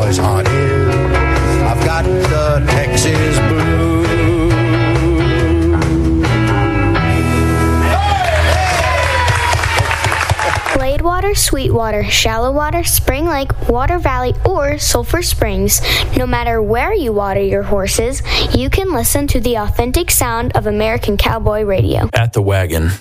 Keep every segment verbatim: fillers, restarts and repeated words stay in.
cowboy's hot air. I've got the Texas blues. Gladewater, Sweetwater, Shallow Water, Spring Lake, Water Valley, or Sulphur Springs. No matter where you water your horses, you can listen to the authentic sound of American Cowboy Radio. At the wagon.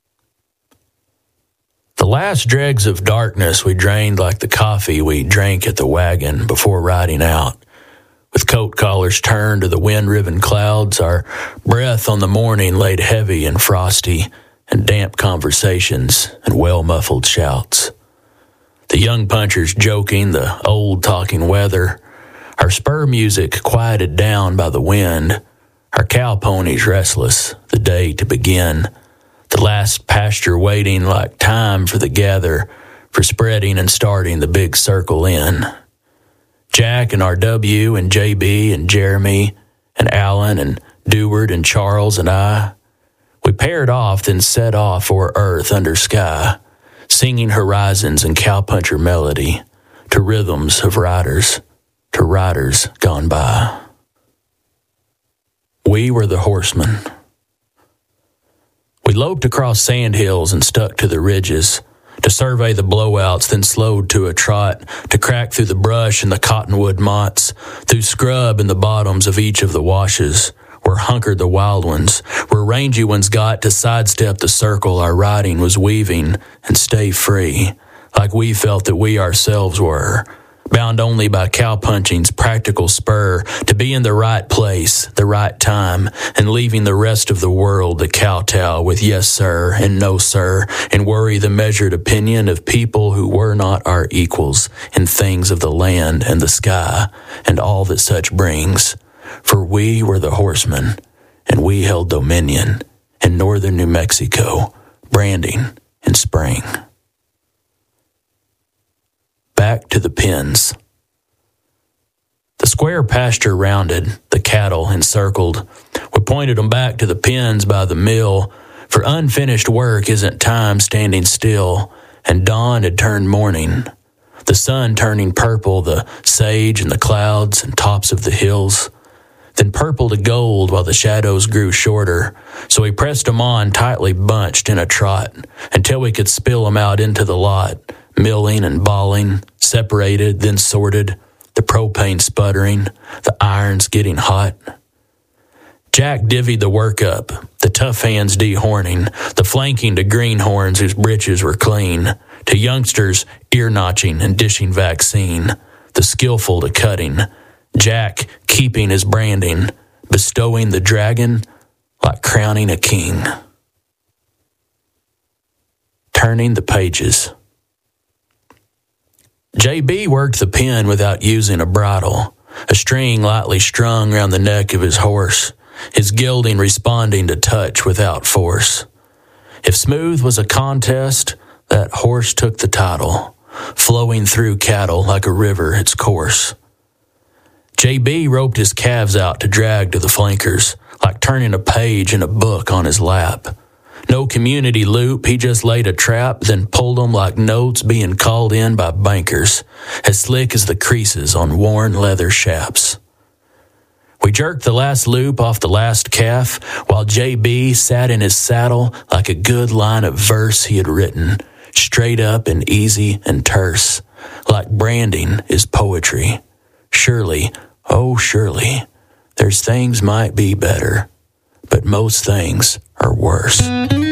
The last dregs of darkness we drained like the coffee we drank at the wagon before riding out. With coat collars turned to the wind-riven clouds, our breath on the morning laid heavy and frosty, and damp conversations and well-muffled shouts. The young punchers joking, the old talking weather, our spur music quieted down by the wind, our cow ponies restless, the day to begin, the last pasture waiting like time for the gather, for spreading and starting the big circle in. Jack and R W and J B and Jeremy and Alan and Deward and Charles and I, we paired off, then set off for earth under sky, singing horizons and cowpuncher melody, to rhythms of riders, to riders gone by. We were the horsemen. We loped across sand hills and stuck to the ridges, to survey the blowouts, then slowed to a trot, to crack through the brush and the cottonwood mottes, through scrub in the bottoms of each of the washes, where hunkered the wild ones, where rangy ones got to sidestep the circle our riding was weaving and stay free, like we felt that we ourselves were, bound only by cowpunching's practical spur to be in the right place, the right time, and leaving the rest of the world to kowtow with yes sir and no sir, and worry the measured opinion of people who were not our equals in things of the land and the sky and all that such brings. For we were the horsemen, and we held dominion in northern New Mexico, branding in spring. Back to the pens. The square pasture rounded, the cattle encircled. We pointed them back to the pens by the mill, for unfinished work isn't time standing still, and dawn had turned morning. The sun turning purple, the sage and the clouds and tops of the hills, then purple to gold while the shadows grew shorter, so we pressed them on tightly bunched in a trot until we could spill them out into the lot, milling and balling, separated, then sorted, the propane sputtering, the irons getting hot. Jack divvied the work up, the tough hands dehorning, the flanking to greenhorns whose breeches were clean, to youngsters ear-notching and dishing vaccine, the skillful to cutting, Jack keeping his branding, bestowing the dragon like crowning a king. Turning the pages. J B worked the pen without using a bridle, a string lightly strung round the neck of his horse, his gilding responding to touch without force. If smooth was a contest, that horse took the title, flowing through cattle like a river its course. J B roped his calves out to drag to the flankers, like turning a page in a book on his lap. No community loop, he just laid a trap, then pulled them like notes being called in by bankers, as slick as the creases on worn leather chaps. We jerked the last loop off the last calf, while J B sat in his saddle like a good line of verse he had written, straight up and easy and terse, like branding is poetry. Surely, oh surely, there's things might be better, but most things are worse.